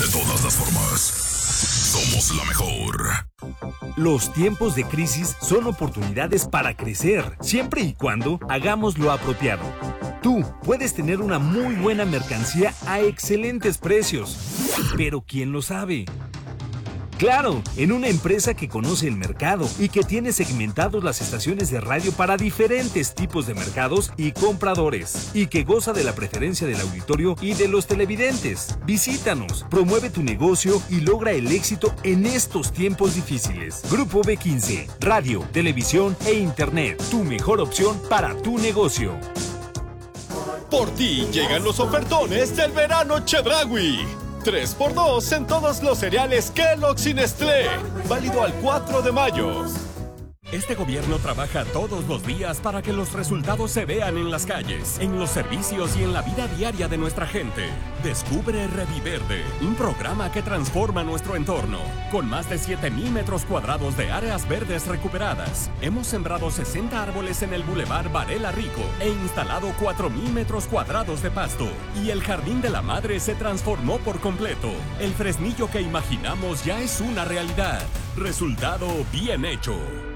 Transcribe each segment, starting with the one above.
De todas las formas, somos la mejor. Los tiempos de crisis son oportunidades para crecer, siempre y cuando hagamos lo apropiado. Tú puedes tener una muy buena mercancía a excelentes precios, pero ¿quién lo sabe? Claro, en una empresa que conoce el mercado y que tiene segmentados las estaciones de radio para diferentes tipos de mercados y compradores, y que goza de la preferencia del auditorio y de los televidentes. Visítanos, promueve tu negocio y logra el éxito en estos tiempos difíciles. Grupo B15, radio, televisión e internet, tu mejor opción para tu negocio. Por ti llegan los ofertones del verano Chedraui. 3x2 en todos los cereales Kellogg's y Nestlé. Válido al 4 de mayo. Este gobierno trabaja todos los días para que los resultados se vean en las calles, en los servicios y en la vida diaria de nuestra gente. Descubre Reviverde, un programa que transforma nuestro entorno. Con más de 7,000 metros cuadrados de áreas verdes recuperadas, hemos sembrado 60 árboles en el Boulevard Varela Rico e instalado 4,000 metros cuadrados de pasto. Y el Jardín de la Madre se transformó por completo. El Fresnillo que imaginamos ya es una realidad. Resultado bien hecho.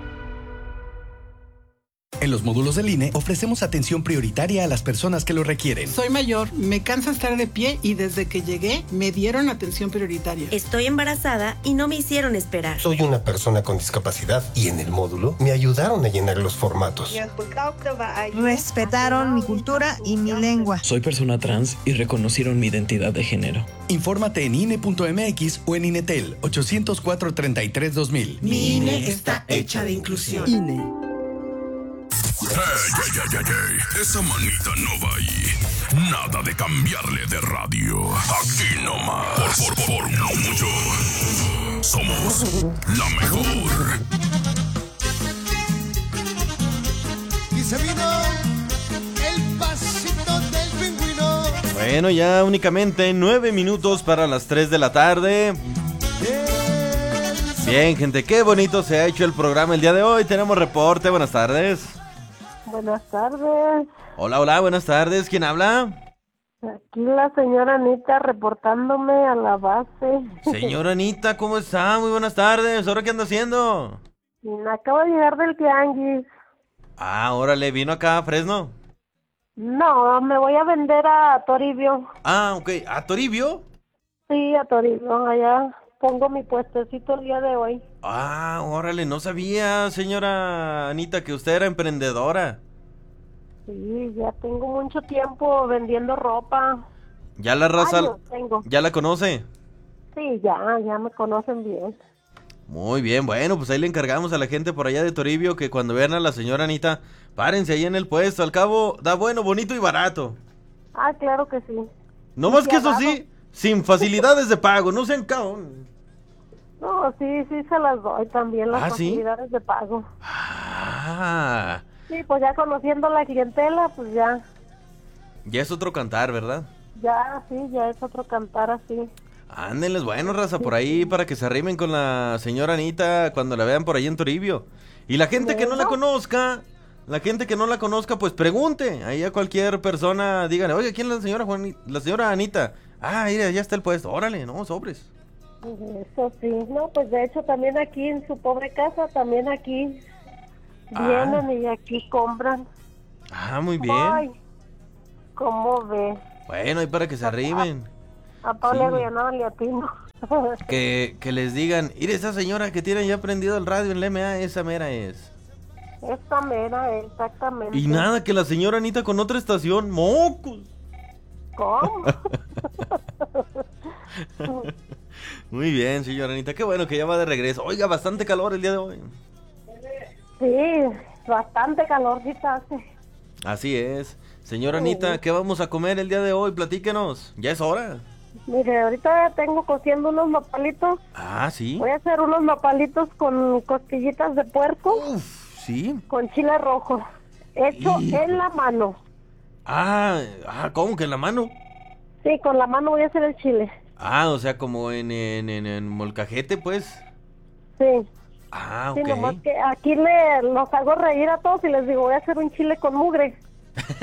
En los módulos del INE ofrecemos atención prioritaria a las personas que lo requieren. Soy mayor, me cansa estar de pie y desde que llegué me dieron atención prioritaria. Estoy embarazada y no me hicieron esperar. Soy una persona con discapacidad y en el módulo me ayudaron a llenar los formatos. Respetaron mi cultura y mi lengua. Soy persona trans y reconocieron mi identidad de género. Infórmate en INE.mx o en INETEL 804-33-2000. Mi INE está hecha de inclusión. INE. Ey, esa manita no va ahí. Nada de cambiarle de radio. Aquí nomás. Por mucho. Somos la mejor. Y se vino el pasito del pingüino. Bueno, ya únicamente 9 minutos para las 3 de la tarde. Bien, gente, qué bonito se ha hecho el programa el día de hoy. Tenemos reporte, buenas tardes. Buenas tardes. Hola, buenas tardes. ¿Quién habla? Aquí la señora Anita reportándome a la base. Señora Anita, ¿cómo está? Muy buenas tardes. ¿Ahora qué anda haciendo? Acabo de llegar del tianguis. Ah, órale, ¿vino acá a Fresno? No, me voy a vender a Toribio. Ah, ok. ¿A Toribio? Sí, a Toribio. Allá pongo mi puestecito el día de hoy. Ah, órale, no sabía, señora Anita, que usted era emprendedora. Sí, ya tengo mucho tiempo vendiendo ropa. ¿Ya la raza tengo. ya la conoce? Sí, ya me conocen bien. Muy bien, bueno, pues ahí le encargamos a la gente por allá de Toribio que cuando vean a la señora Anita, párense ahí en el puesto, al cabo da bueno, bonito y barato. Ah, claro que sí. No más que eso sí, sin facilidades de pago, no sean cabrón. No, sí se las doy también, las facilidades de pago. Ah. Sí, pues ya conociendo la clientela, pues ya. Ya es otro cantar, ¿verdad? Ya, sí, ya es otro cantar así. Ándenles, bueno, raza, por ahí para que se arrimen con la señora Anita cuando la vean por ahí en Toribio. Y la gente que no la conozca, pues pregunte. Ahí a cualquier persona, díganle, oye, ¿quién es la señora Anita? Ah, mira, ya está el puesto, órale, no, sobres. Eso sí, no, pues de hecho también aquí en su pobre casa, también aquí vienen y aquí compran. Ah, muy bien. Ay, ¿cómo ve? Bueno, ahí para que se arrimen. A Pablo Villanueva le atino. Que les digan, mire, esa señora que tiene ya prendido el radio en la MA, esa mera es. Esta mera, exactamente. Y nada, que la señora Anita con otra estación, mocos. ¿Cómo? Muy bien, señora Anita, qué bueno que ya va de regreso. Oiga, bastante calor el día de hoy. Sí, bastante calorcita hace. Así es. Señora Anita, ¿qué vamos a comer el día de hoy? Platíquenos, ya es hora. Mire, ahorita tengo cociendo unos nopalitos. Ah, ¿sí? Voy a hacer unos nopalitos con costillitas de puerco. Uf, ¿sí? Con chile rojo, hecho en la mano. Ah, ¿cómo que en la mano? Sí, con la mano voy a hacer el chile. Ah, o sea, como en molcajete, pues. Sí. Ah, ok. Sí, nomás que aquí los hago reír a todos y les digo, voy a hacer un chile con mugre.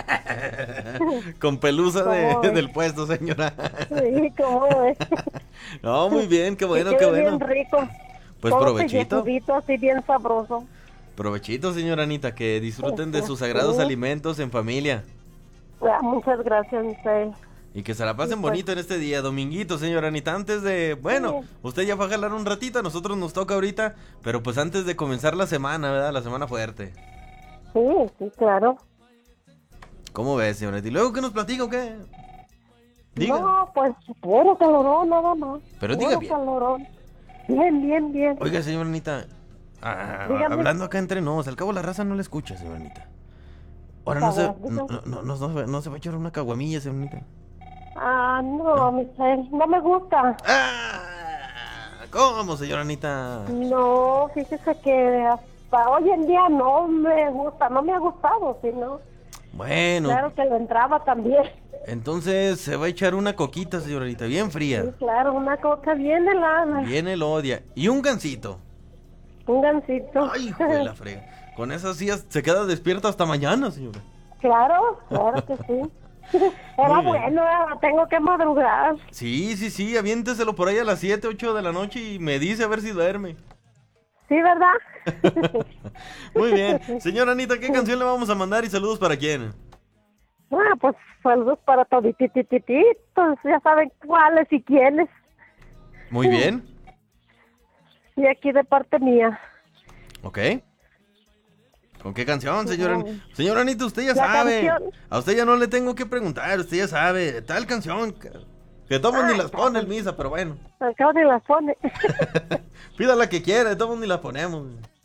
Con pelusa del puesto, señora. Sí, ¿cómo ves? No, muy bien, qué bueno, qué qué bueno. bien rico. Pues todo provechito. Así bien sabroso. Provechito, señora Anita, que disfruten de sus sagrados alimentos en familia. Muchas gracias, Misael. Y que se la pasen bonito en este día, dominguito, señora Anita. Antes de, bueno, usted ya va a jalar un ratito, a nosotros nos toca ahorita, pero pues antes de comenzar la semana, ¿verdad? La semana fuerte. Sí, claro. ¿Cómo ves, señora? ¿Y luego qué nos platica o qué? Diga. No, pues puro calorón nada más. Pero diga bien. Calorón. Bien. Oiga, señora Anita, hablando acá entre nos, al cabo la raza no le escucha, señora Anita. Ahora no se va a echar una caguamilla, señora Anita. No, Misael, no me gusta. ¿Cómo, señora Anita? No, fíjese que hasta hoy en día no me gusta, no me ha gustado, sino... Bueno. Claro que lo entraba también. Entonces se va a echar una coquita, señora Anita, bien fría. Sí, claro, una coca bien helada. Bien elodia. Y un gansito. Un gansito. Ay, hijo de la frega. Con esas sillas se queda despierta hasta mañana, señora. Claro que sí. Era bueno, tengo que madrugar. Sí, aviénteselo por ahí a las 7, 8 de la noche y me dice a ver si duerme. Sí, ¿verdad? Muy bien. Señora Anita, ¿qué canción le vamos a mandar y saludos para quién? Pues saludos para todititititos, ya saben cuáles y quiénes. Muy bien. Y aquí de parte mía. Ok. ¿Con qué canción, señora? Señora Anita, usted ya sabe. Canción. A usted ya no le tengo que preguntar, usted ya sabe. Tal canción que todo mundo ni las pone el misa, pero bueno. Acá ni las pone. Pida la que quiera, de todo mundo ni la ponemos.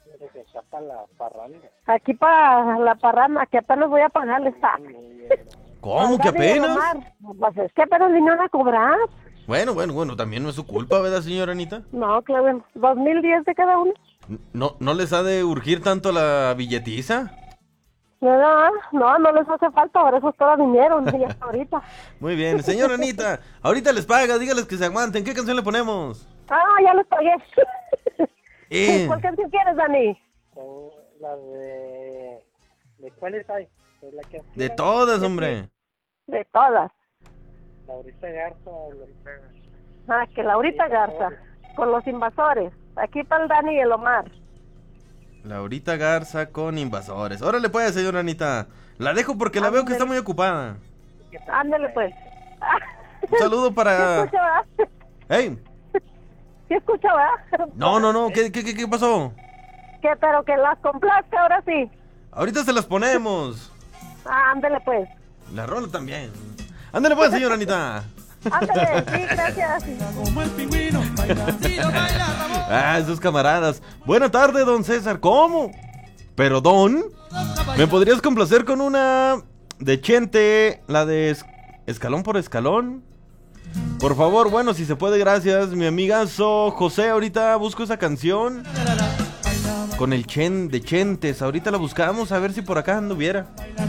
Aquí para la parranda, que apenas voy a pagarle esta. ¿Cómo que apenas? Pues es que apenas vinieron a cobrar. Bueno, también no es su culpa, ¿verdad, señora Anita? No, claro, 2010 de cada uno. ¿No les ha de urgir tanto la billetiza? No les hace falta, por eso todas vinieron, y hasta ahorita. Muy bien, señora Anita, ahorita les paga, dígales que se aguanten. ¿Qué canción le ponemos? Ya les pagué. ¿Cuál canción quieres, Dani? La ¿De cuáles hay? De todas, hombre. De todas. Laurita Garza. Que Laurita Garza, con Los Invasores. Aquí para el Dani y el Omar. Laurita Garza con Invasores. Órale pues, señora Anita. La dejo porque la veo que está muy ocupada. Ándale pues. Un saludo para... ¿Sí escucha, verdad? ¡Ey! ¿Sí escucha, verdad? No. ¿Qué pasó? Pero que las complazca ahora sí. Ahorita se las ponemos. Ándale pues. La rola también. Ándale pues, señora Anita. Ándale, sí, gracias. Como el pingüino, baila, esos camaradas. Buena tarde, don César. ¿Cómo? Pero, don, ¿me podrías complacer con una de Chente, la de Escalón por Escalón? Por favor, bueno, si se puede, gracias. Mi amigazo José, ahorita busco esa canción con el de Chentes. Ahorita la buscamos, a ver si por acá anduviera.